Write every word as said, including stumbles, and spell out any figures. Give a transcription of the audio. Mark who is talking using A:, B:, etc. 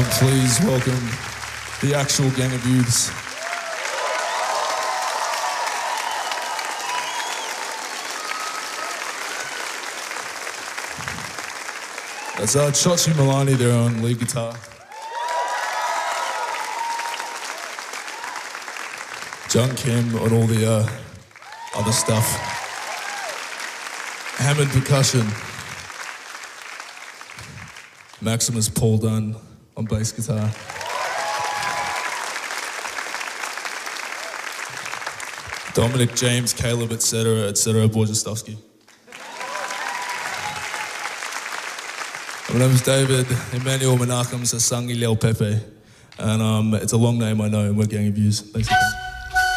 A: please welcome the actual gang of youths. That's uh, Chochi Milani there on lead guitar. John Kim on all the uh, other stuff. Hammond percussion. Maximus Paul Dunn on bass guitar. Dominic, James, Caleb, et cetera, et cetera, Borjestowski. My name is David Emmanuel Menachem Sasangi Lel Pepe, and um, it's a long name, I know, and we're Gang of Views. Thanks for coming.